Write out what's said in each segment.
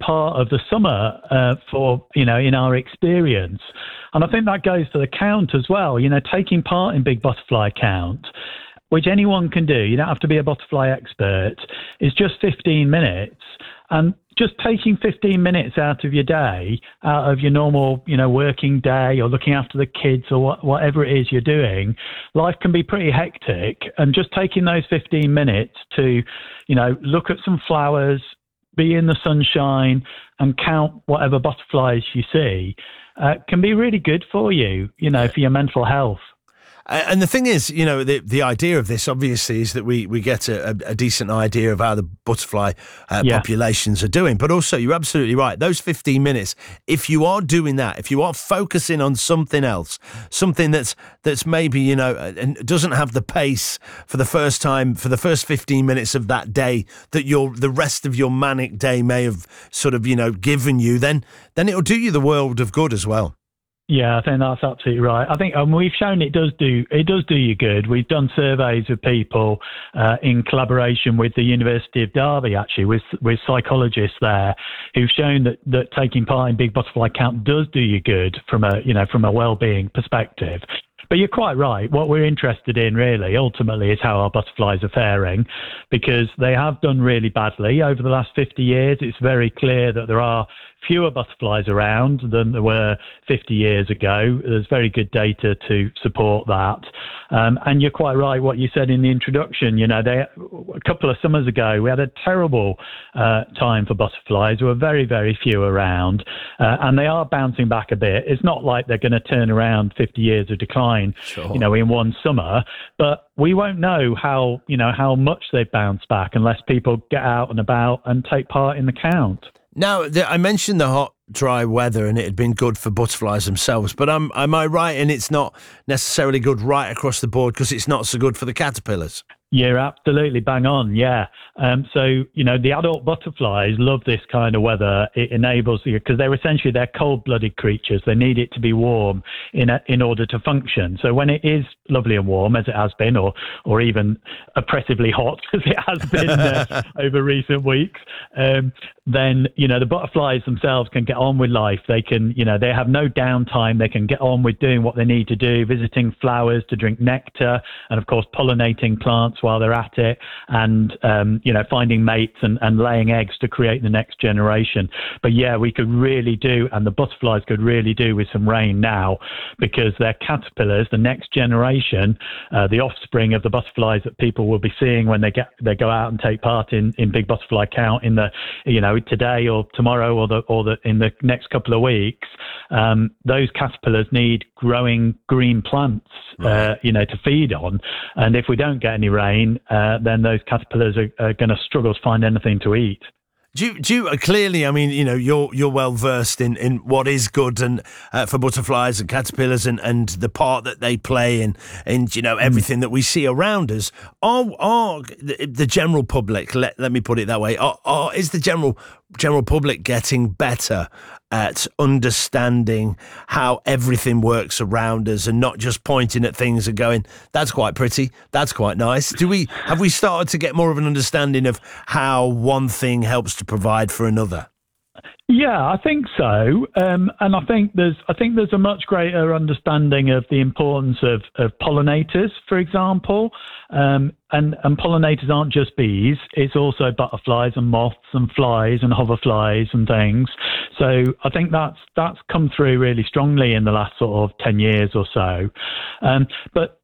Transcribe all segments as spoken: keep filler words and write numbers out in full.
part of the summer uh, for, you know, in our experience. And I think that goes to the count as well, you know, taking part in Big Butterfly Count, which anyone can do. You don't have to be a butterfly expert. It's just fifteen minutes. And just taking fifteen minutes out of your day, out of your normal, you know, working day or looking after the kids or what, whatever it is you're doing, life can be pretty hectic. And just taking those fifteen minutes to, you know, look at some flowers, be in the sunshine and count whatever butterflies you see uh, can be really good for you, you know, for your mental health. And the thing is, you know, the the idea of this obviously is that we, we get a, a decent idea of how the butterfly uh, yeah. populations are doing. But also, you're absolutely right. Those fifteen minutes, if you are doing that, if you are focusing on something else, something that's that's maybe, you know, and doesn't have the pace for the first time, for the first fifteen minutes of that day that your the rest of your manic day may have sort of, you know, given you, then then it'll do you the world of good as well. Yeah, I think that's absolutely right. I think um, we've shown it does do it does do you good. We've done surveys with people uh, in collaboration with the University of Derby, actually, with with psychologists there, who've shown that, that taking part in Big Butterfly Count does do you good from a you know from a well-being perspective. But you're quite right. What we're interested in really, ultimately, is how our butterflies are faring, because they have done really badly over the last fifty years. It's very clear that there are fewer butterflies around than there were fifty years ago. There's very good data to support that. Um, and you're quite right what you said in the introduction. You know, they, a couple of summers ago, we had a terrible uh, time for butterflies. There were very, very few around. Uh, and they are bouncing back a bit. It's not like they're going to turn around fifty years of decline, sure. you know, in one summer. But we won't know how, you know, how much they've bounced back unless people get out and about and take part in the count. Now, the, I mentioned the hot, dry weather and it had been good for butterflies themselves, but am, am I right in it's not necessarily good right across the board because it's not so good for the caterpillars? You're absolutely bang on, yeah. Um, so, you know, the adult butterflies love this kind of weather. It enables, because they're essentially, they're cold-blooded creatures. They need it to be warm in a, in order to function. So when it is lovely and warm, as it has been, or or even oppressively hot, as it has been uh, over recent weeks, um, then, you know, the butterflies themselves can get on with life. They can, you know, they have no downtime. They can get on with doing what they need to do, visiting flowers to drink nectar, and, of course, pollinating plants while they're at it, and um, you know, finding mates and, and laying eggs to create the next generation. But yeah, we could really do, and the butterflies could really do with some rain now, because their caterpillars, the next generation, uh, the offspring of the butterflies that people will be seeing when they get they go out and take part in, in Big Butterfly Count in the, you know, today or tomorrow or the or the in the next couple of weeks. Um, those caterpillars need growing green plants, right. uh, you know, to feed on, and if we don't get any rain, Uh, then those caterpillars are, are going to struggle to find anything to eat. Do you, do you, uh, clearly, I mean, you know, you're you're well versed in, in what is good and uh, for butterflies and caterpillars and, and the part that they play in, and you know, everything that we see around us. Are are the, the general public? Let let me put it that way. Are, are is the general general public getting better at understanding how everything works around us and not just pointing at things and going, that's quite pretty, that's quite nice? Do we have we started to get more of an understanding of how one thing helps to provide for another? Yeah, I think so, um, and I think there's I think there's a much greater understanding of the importance of, of pollinators, for example, um, and and pollinators aren't just bees; it's also butterflies and moths and flies and hoverflies and things. So I think that's that's come through really strongly in the last sort of ten years or so, um, but.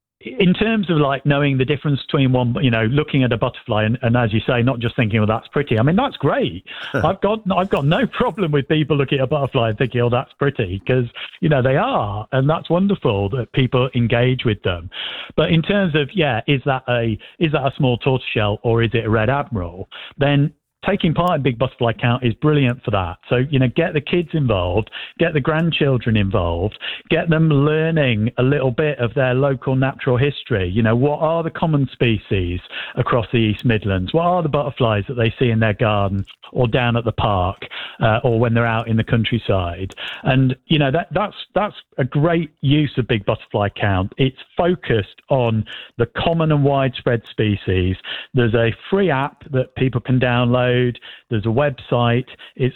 In terms of like knowing the difference between one, you know, looking at a butterfly and, and as you say, not just thinking, well, that's pretty. I mean, that's great. I've got I've got no problem with people looking at a butterfly and thinking, oh, that's pretty, because, you know, they are. And that's wonderful that people engage with them. But in terms of, yeah, is that a is that a small tortoiseshell or is it a red admiral? Then taking part in Big Butterfly Count is brilliant for that. So, you know, get the kids involved, get the grandchildren involved, get them learning a little bit of their local natural history. You know, what are the common species across the East Midlands? What are the butterflies that they see in their garden or down at the park uh, or when they're out in the countryside? And, you know, that that's that's a great use of Big Butterfly Count. It's focused on the common and widespread species. There's a free app that people can download. There's a website. It's